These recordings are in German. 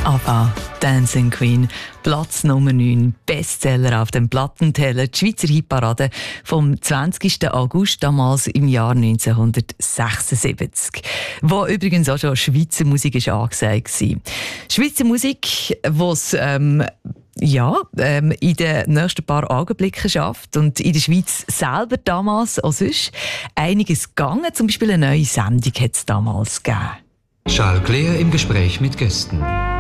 ABBA, Dancing Queen, Platz Nummer 9, Bestseller auf dem Plattenteller, die Schweizer Hitparade vom 20. August, damals im Jahr 1976. Wo übrigens auch schon Schweizer Musik ist angesagt war. Schweizer Musik, die in den nächsten paar Augenblicken schafft und in der Schweiz selber damals auch sonst einiges gegangen. Zum Beispiel eine neue Sendung hat es damals gegeben. Charles Clair im Gespräch mit Gästen.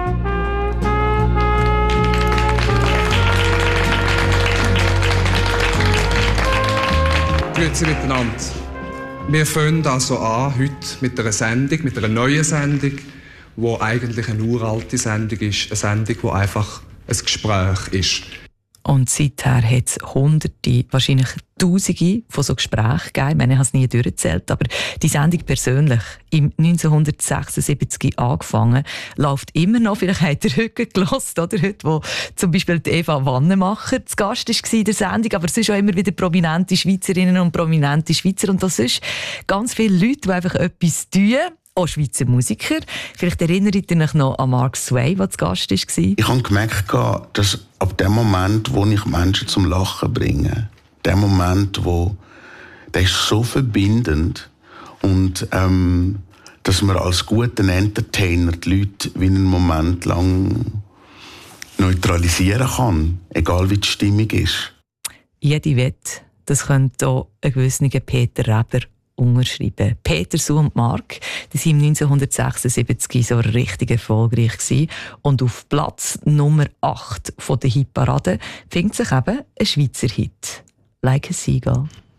Grüezi miteinander. Wir fangen also an heute mit einer neuen Sendung, die eigentlich eine uralte Sendung ist. Eine Sendung, die einfach ein Gespräch ist. Und seither hat es Hunderte, wahrscheinlich Tausende von so Gesprächen gegeben. Ich meine, ich habe es nie durchgezählt, aber die Sendung persönlich, im 1976 angefangen, läuft immer noch. Vielleicht habt ihr heute gehört, oder? Heute, wo zum Beispiel die Eva Wannemacher zu Gast war in der Sendung, aber es sind auch immer wieder prominente Schweizerinnen und prominente Schweizer. Und das ist ganz viele Leute, die einfach etwas tun. Auch Schweizer Musiker. Vielleicht erinnert ihr euch noch an Mark Sway, der zu Gast war. Ich habe gemerkt, dass ab dem Moment, wo ich Menschen zum Lachen bringe, der Moment, der ist so verbindend und dass man als guter Entertainer die Leute wie einen Moment lang neutralisieren kann, egal wie die Stimmung ist. Jede Wette, das könnte auch ein gewisser Peter Reber unterschreiben. Peter, Sue und Mark, die waren 1976 so richtig erfolgreich gewesen. Und auf Platz Nummer 8 von der Hitparade findet sich eben ein Schweizer Hit. Like a Seagull.